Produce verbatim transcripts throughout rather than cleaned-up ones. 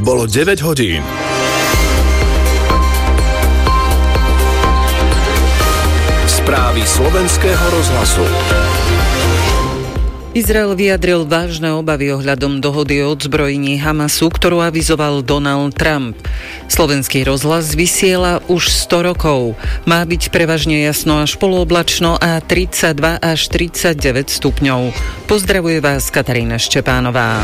bolo deväť hodín. Správy slovenského rozhlasu. Izrael vyjadril vážne obavy ohľadom dohody o odzbrojení Hamasu, ktorú avizoval Donald Trump. Slovenský rozhlas vysiela už sto rokov. Má byť prevažne jasno až polooblačno a tridsaťdva až tridsaťdeväť stupňov. Pozdravuje vás Katarína Štepánová.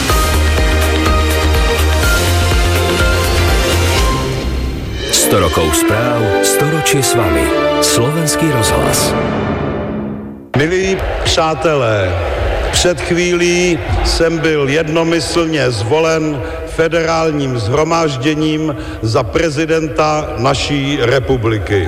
sto rokov správ, storočie s vami. Slovenský rozhlas. Milí přátelé, před chvílí jsem byl jednomyslně zvolen federálním shromážděním za prezidenta naší republiky.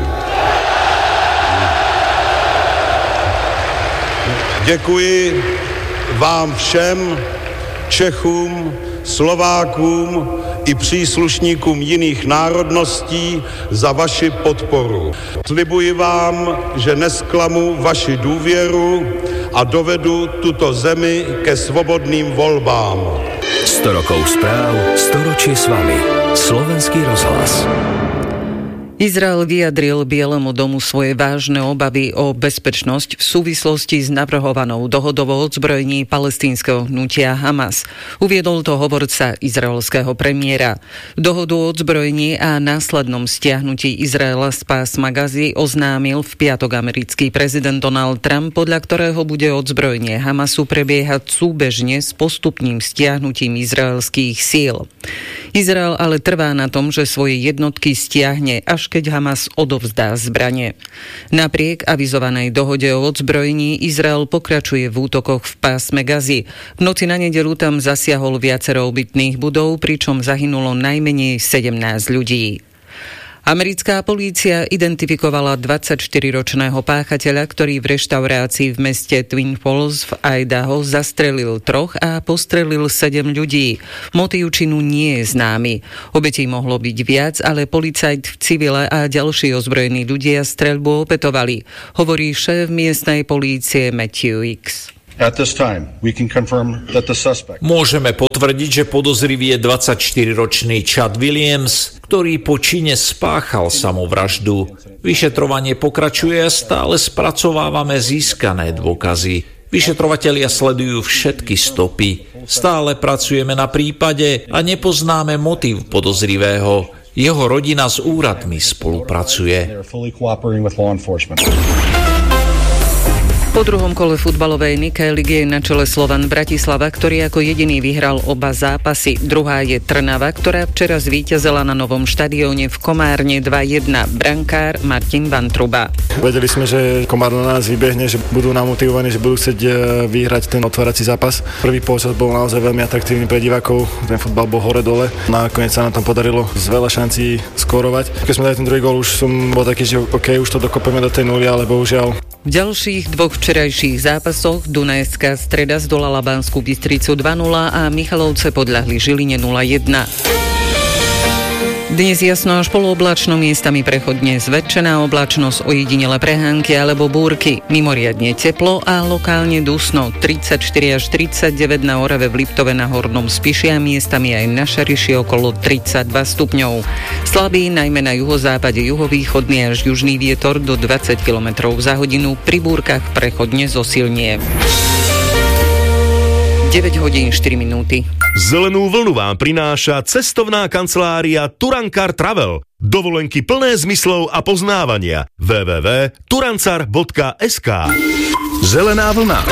Děkuji vám všem, Čechům, Slovákům i příslušníkům jiných národností za vaši podporu. Slibuji vám, že nesklamu vaši důvěru a dovedu tuto zemi ke svobodným volbám. sto rokov správ, storočie s vami. Slovenský rozhlas. Izrael vyjadril Bielemu domu svoje vážne obavy o bezpečnosť v súvislosti s navrhovanou dohodou o odzbrojení palestínskeho hnutia Hamas. Uviedol to hovorca izraelského premiéra. Dohodu o odzbrojení a následnom stiahnutí Izraela z pásma Gazy oznámil v piatok americký prezident Donald Trump, podľa ktorého bude odzbrojenie Hamasu prebiehať súbežne s postupným stiahnutím izraelských síl. Izrael ale trvá na tom, že svoje jednotky stiahne, až keď Hamas odovzdá zbrane. Napriek avizovanej dohode o odzbrojení Izrael pokračuje v útokoch v pásme Gazy. V noci na nedeľu tam zasiahol viacero obytných budov, pričom zahynulo najmenej sedemnásť ľudí. Americká polícia identifikovala dvadsaťštyriročného páchateľa, ktorý v reštaurácii v meste Twin Falls v Idaho zastrelil troch a postrelil sedem ľudí. Motív činu nie je známy. Obetí mohlo byť viac, ale policajt v civile a ďalší ozbrojení ľudia streľbu opätovali, hovorí šéf miestnej polície Matthew X. At this time, we can confirm that the suspect... Môžeme potvrdiť, že podozrivý je dvadsaťštyriročný Chad Williams, ktorý po čine spáchal samovraždu. Vyšetrovanie pokračuje a stále spracovávame získané dôkazy. Vyšetrovatelia sledujú všetky stopy. Stále pracujeme na prípade a nepoznáme motív podozrivého. Jeho rodina s úradmi spolupracuje. Po druhom kole futbalovej Nike ligy je na čele Slovan Bratislava, ktorý ako jediný vyhral oba zápasy. Druhá je Trnava, ktorá včera zvíťazila na novom štadióne v Komárne dva jedna. Brankár Martin Vantruba. Vedeli sme, že Komárno na nás vybehne, že budú namotivovaní, že budú chcieť vyhrať ten otvárací zápas. Prvý polčas bol naozaj veľmi atraktívny pre divákov. Ten futbal bol hore-dole. Nakoniec sa nám tam podarilo z veľa šancí skórovať. Keď sme dali ten druhý gól, už som bol taký, že OK, už to dokopeme do tej nuly, ale bohužiaľ. V ďalších dvoch včerajších zápasoch Dunajská Streda zdolala Banskú Bystricu dva nula a Michalovce podľahli Žiline nula jedna. Dnes jasno až polooblačno, miestami prechodne zväčšená oblačnosť, ojedinele prehánky alebo búrky. Mimoriadne teplo a lokálne dusno, tridsaťštyri až tridsaťdeväť na Orave, v Liptove, na Hornom Spiši a miestami aj na Šariši okolo tridsaťdva stupňov. Slabý najmä na juhozápade juhovýchodný až južný vietor do dvadsať kilometrov za hodinu, pri búrkach prechodne zosilnie. deväť hodín štyri minúty. Zelenú vlnu vám prináša cestovná kancelária Turankar Travel. Dovolenky plné zmyslov a poznávania. w w w bodka turancar bodka es ká. Zelená vlna.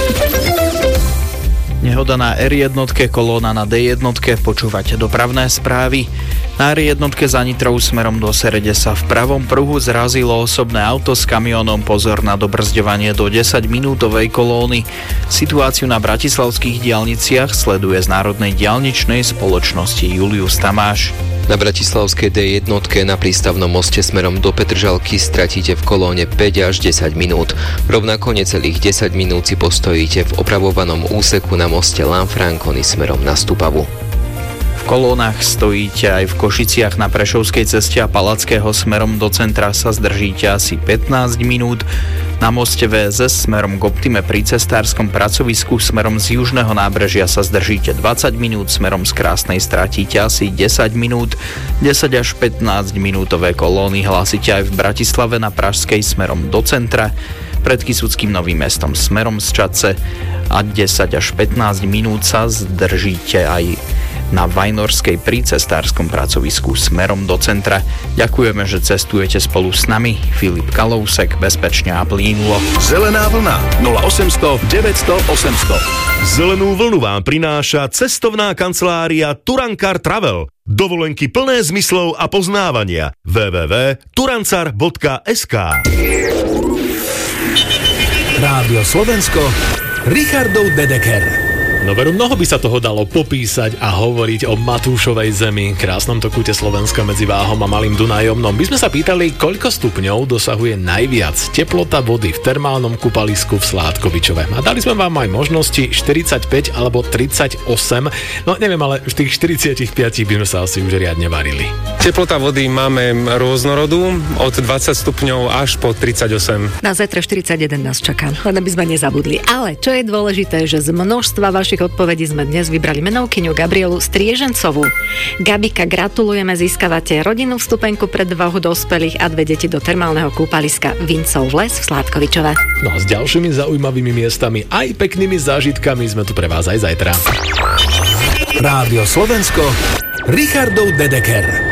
Nehoda na er jedna, kolóna na dé jedna, počúvate dopravné správy. Na er jedna za Nitrou smerom do Serede sa v pravom pruhu zrazilo osobné auto s kamiónom, pozor na dobrzďovanie do desaťminútovej kolóny. Situáciu na bratislavských diaľniciach sleduje z Národnej diaľničnej spoločnosti Julius Tamáš. Na bratislavskej dé jedna na prístavnom moste smerom do Petržalky stratíte v kolóne päť až desať minút. Rovnako necelých desať minút si postojíte v opravovanom úseku na moste Lanfranconi smerom na Stupavu. V kolónach stojíte aj v Košiciach na Prešovskej ceste a Palackého smerom do centra sa zdržíte asi pätnásť minút. Na moste vé es es smerom k Optime pri cestárskom pracovisku smerom z južného nábrežia sa zdržíte dvadsať minút, smerom z Krásnej stratíte asi desať minút. desať až pätnásť minútové kolóny hlásite aj v Bratislave na Pražskej smerom do centra, pred Kysuckým Novým Mestom smerom z Čadce a desať až pätnásť minút sa zdržíte aj na Vajnorskej pri cestárskom pracovisku smerom do centra. Ďakujeme, že cestujete spolu s nami. Filip Kalousek, bezpečne a plynulo. Zelená vlna nula osemsto deväťsto osemsto. Zelenú vlnu vám prináša cestovná kancelária Turankar Travel. Dovolenky plné zmyslov a poznávania. w w w bodka turancar bodka es ká. Rádio Slovensko, Richardov Dedeker. No veru, mnoho by sa toho dalo popísať a hovoriť o Matúšovej zemi, krásnom to kúte Slovenska medzi Váhom a Malým Dunajom. No my sme sa pýtali, koľko stupňov dosahuje najviac teplota vody v termálnom kúpalisku v Sládkovičove. A dali sme vám aj možnosti štyridsaťpäť alebo tridsaťosem. No neviem, ale v tých štyridsaťpäť by sme sa asi už riadne varili. Teplota vody máme rôznorodú, od dvadsať stupňov až po tridsaťosem. Na zajtra štyridsaťjeden nás čaká, len aby sme nezabudli. Ale čo je dôležité, že z množstva vašich odpovedí sme dnes vybrali menovkyňu Gabrielu Striežencovú. Gabika, gratulujeme, získavate rodinnú vstupenku pre dvoch dospelých a dve deti do termálneho kúpaliska Vincov les v Sládkovičove. No a s ďalšími zaujímavými miestami aj peknými zážitkami sme tu pre vás aj zajtra. Rádio Slovensko, Richardov Dedeker.